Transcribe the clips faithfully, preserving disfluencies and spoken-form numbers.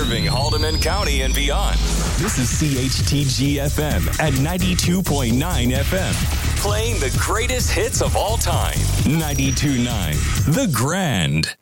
serving Haldeman County and beyond. This is C H T G F M at ninety-two point nine F M. Playing the greatest hits of all time. ninety-two point nine The Grand.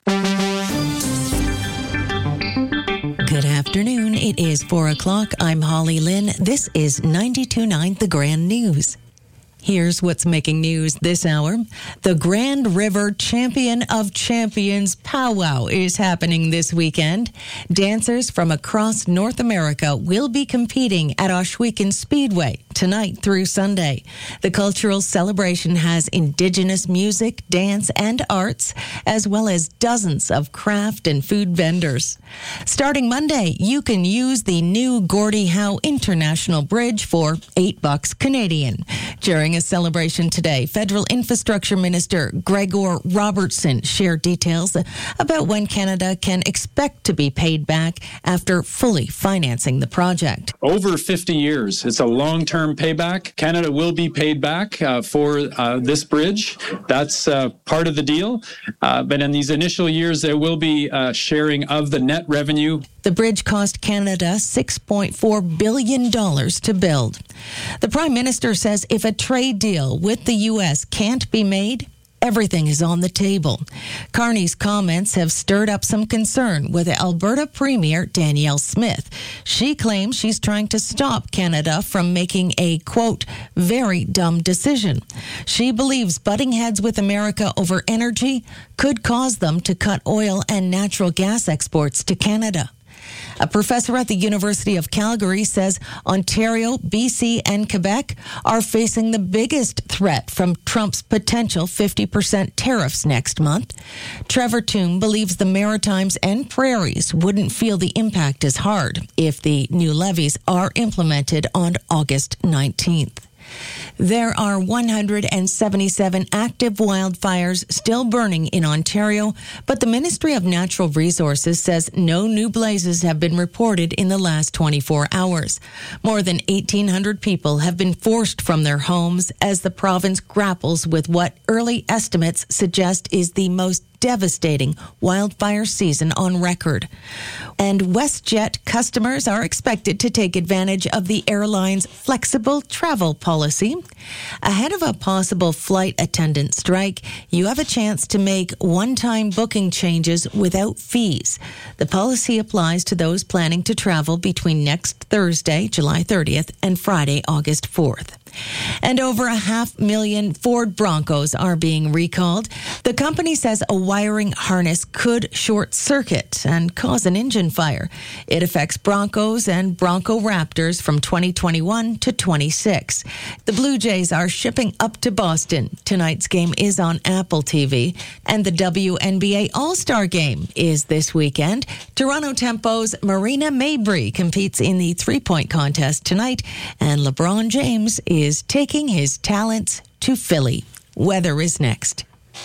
Good afternoon. It is four o'clock. I'm Holly Lynn. This is ninety-two point nine The Grand News. Here's what's making news this hour. The Grand River Champion of Champions powwow is happening this weekend. Dancers from across North America will be competing at Ohsweken Speedway tonight through Sunday. The cultural celebration has Indigenous music, dance, and arts, as well as dozens of craft and food vendors. Starting Monday, you can use the new Gordie Howe International Bridge for eight bucks Canadian. During a celebration today, Federal Infrastructure Minister Gregor Robertson shared details about when Canada can expect to be paid back after fully financing the project. Over fifty years. It's a long-term payback. Canada will be paid back uh, for uh, this bridge. That's uh, part of the deal. Uh, but in these initial years, there will be uh, sharing of the net revenue. The bridge cost Canada six point four billion dollars to build. The Prime Minister says if a trade deal with the U S can't be made, everything is on the table. Carney's comments have stirred up some concern with Alberta Premier Danielle Smith. She claims she's trying to stop Canada from making a, quote, very dumb decision. She believes butting heads with America over energy could cause them to cut oil and natural gas exports to Canada. A professor at the University of Calgary says Ontario, B C, and Quebec are facing the biggest threat from Trump's potential fifty percent tariffs next month. Trevor Toome believes the Maritimes and Prairies wouldn't feel the impact as hard if the new levies are implemented on August nineteenth. There are one hundred seventy-seven active wildfires still burning in Ontario, but the Ministry of Natural Resources says no new blazes have been reported in the last twenty-four hours. More than eighteen hundred people have been forced from their homes as the province grapples with what early estimates suggest is the most devastating wildfire season on record. And WestJet customers are expected to take advantage of the airline's flexible travel policy. Ahead of a possible flight attendant strike, you have a chance to make one-time booking changes without fees. The policy applies to those planning to travel between next Thursday, July thirtieth, and Friday, August fourth. And over a half million Ford Broncos are being recalled. The company says a wiring harness could short circuit and cause an engine fire. It affects Broncos and Bronco Raptors from twenty twenty-one to twenty-six. The Blue Jays are shipping up to Boston. Tonight's game is on Apple T V. And the W N B A All-Star Game is this weekend. Toronto Tempo's Marina Mabrey competes in the three-point contest tonight. And LeBron James is is taking his talents to Philly. Weather is next.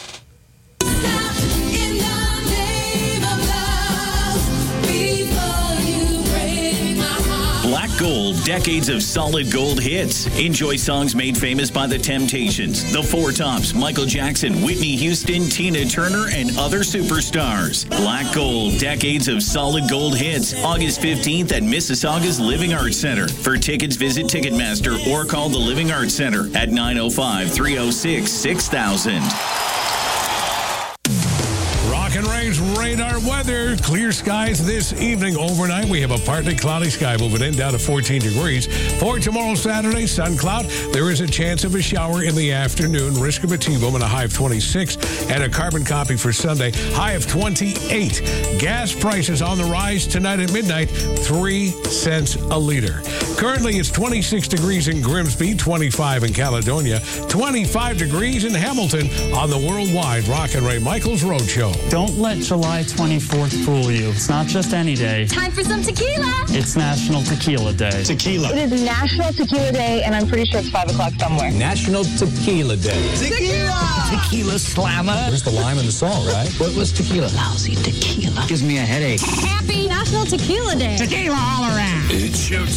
Black Gold, decades of solid gold hits. Enjoy songs made famous by The Temptations, The Four Tops, Michael Jackson, Whitney Houston, Tina Turner, and other superstars. Black Gold, decades of solid gold hits. August fifteenth at Mississauga's Living Arts Center. For tickets, visit Ticketmaster or call the Living Arts Center at nine oh five, three oh six, six thousand. And Ray's radar weather. Clear skies this evening. Overnight, we have a partly cloudy sky moving in down to fourteen degrees. For tomorrow, Saturday, sun cloud. There is a chance of a shower in the afternoon. Risk of a T-boom and a high of twenty-six. And a carbon copy for Sunday, high of twenty-eight. Gas prices on the rise tonight at midnight, three cents a liter. Currently, it's twenty-six degrees in Grimsby, twenty-five in Caledonia, twenty-five degrees in Hamilton on the worldwide Rock and Ray Michaels Roadshow. Don't let July twenty-fourth fool you. It's not just any day. Time for some tequila. It's National Tequila Day. Tequila. It is National Tequila Day, and I'm pretty sure it's five o'clock somewhere. National Tequila Day. Tequila! Tequila slammer. There's the lime in the salt, right? What was tequila? Lousy tequila. Gives me a headache. Happy National Tequila Day. Tequila all around. It's your